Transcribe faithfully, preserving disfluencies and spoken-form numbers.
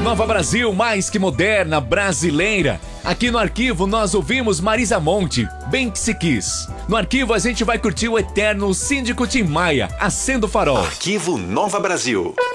Nova Brasil, mais que moderna, brasileira. Aqui no Arquivo nós ouvimos Marisa Monte, Bem Que Se Quis. No Arquivo a gente vai curtir o eterno Síndico Tim Maia, Acendo o Farol. Arquivo Nova Brasil.